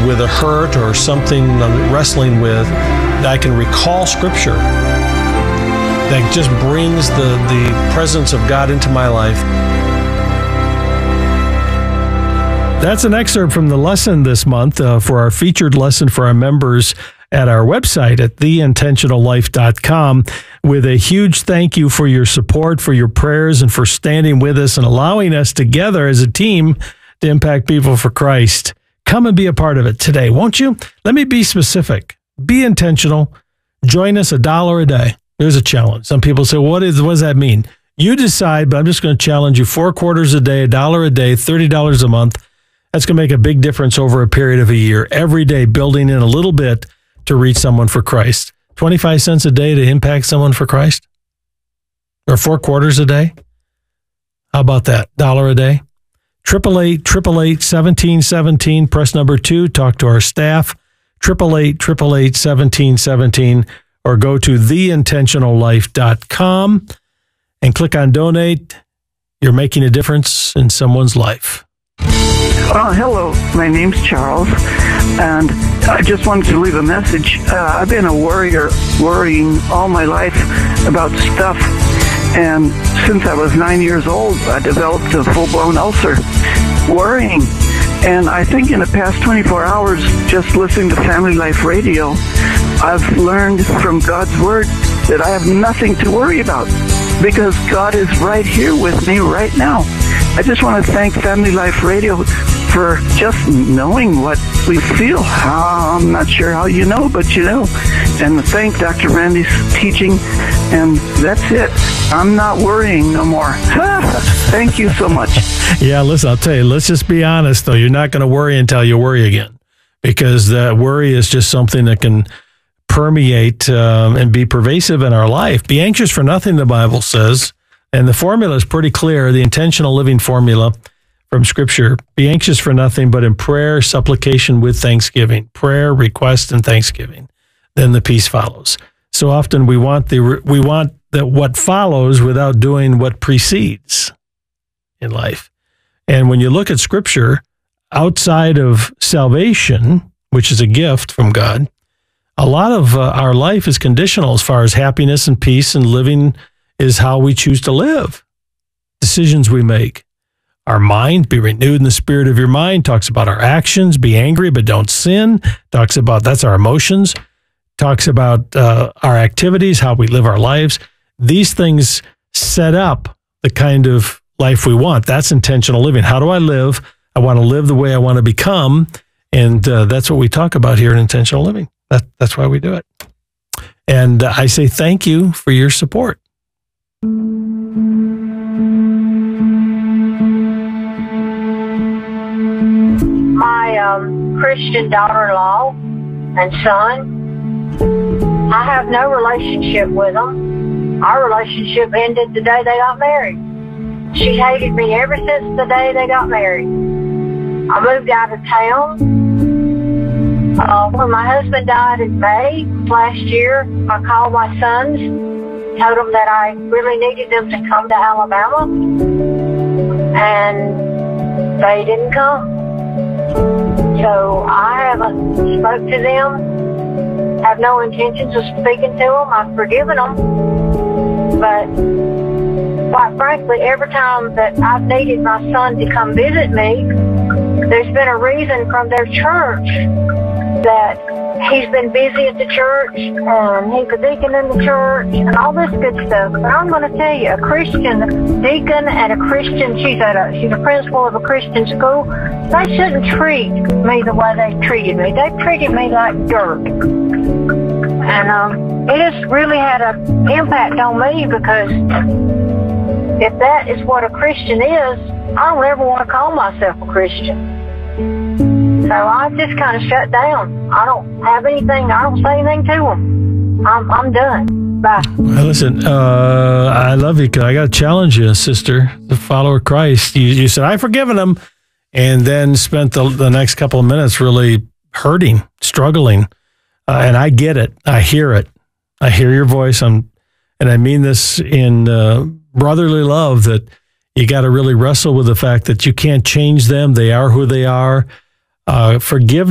with a hurt or something I'm wrestling with, I can recall Scripture that just brings the presence of God into my life. That's an excerpt from the lesson this month for our featured lesson for our members at our website at theintentionallife.com, with a huge thank you for your support, for your prayers, and for standing with us and allowing us together as a team to impact people for Christ. Come and be a part of it today, won't you? Let me be specific. Be intentional. Join us $1 a day. There's a challenge. Some people say, what does that mean? You decide, but I'm just going to challenge you. 4 quarters a day, $1 a day, $30 a month. That's going to make a big difference over a period of a year. Every day, building in a little bit to reach someone for Christ. 25 cents a day to impact someone for Christ? Or 4 quarters a day? How about that? $1 a day? 888-888-1717. Press number 2. Talk to our staff. 888-888-1717. Or go to theintentionallife.com and click on donate. You're making a difference in someone's life. Hello, my name's Charles, and I just wanted to leave a message. I've been a worrying all my life about stuff, and since I was 9 years old, I developed a full-blown ulcer, worrying. And I think in the past 24 hours, just listening to Family Life Radio, I've learned from God's Word that I have nothing to worry about because God is right here with me right now. I just want to thank Family Life Radio for just knowing what we feel. I'm not sure how you know, but you know. And thank Dr. Randy's teaching, and that's it. I'm not worrying no more. Thank you so much. Yeah, listen, I'll tell you, let's just be honest, though. You're not going to worry until you worry again, because that worry is just something that can permeate and be pervasive in our life. Be anxious for nothing, the Bible says. And the formula is pretty clear, the intentional living formula from Scripture. Be anxious for nothing, but in prayer, supplication with thanksgiving. Prayer, request, and thanksgiving. Then the peace follows. So often we want that what follows without doing what precedes in life. And when you look at Scripture, outside of salvation, which is a gift from God, a lot of our life is conditional as far as happiness and peace and living is how we choose to live. Decisions we make. Our mind, be renewed in the spirit of your mind, talks about our actions, be angry but don't sin, talks about, that's our emotions, talks about our activities, how we live our lives. These things set up the kind of life we want. That's intentional living. How do I live? I want to live the way I want to become, and that's what we talk about here in Intentional Living. That's why we do it. And I say thank you for your support. My Christian daughter-in-law and son, I have no relationship with them. Our relationship ended the day they got married. She hated me ever since the day they got married. I moved out of town. When my husband died in May last year, I called my sons, told them that I really needed them to come to Alabama, and they didn't come. So I haven't spoke to them, have no intentions of speaking to them. I've forgiven them. But quite frankly, every time that I've needed my son to come visit me, there's been a reason from their church that he's been busy at the church and he's a deacon in the church and all this good stuff. But I'm going to tell you, a Christian deacon and a Christian, she's a principal of a Christian school, they shouldn't treat me the way they treated me. They treated me like dirt. And it has really had an impact on me, because if that is what a Christian is, I don't ever want to call myself a Christian. So I just kind of shut down. I don't have anything. I don't say anything to them. I'm done. Bye. Well, listen, I love you, because I got to challenge you, sister, the follower of Christ. You said, I've forgiven them, and then spent the next couple of minutes really hurting, struggling. And I get it. I hear it. I hear your voice. And I mean this in brotherly love, that you got to really wrestle with the fact that you can't change them. They are who they are. Forgive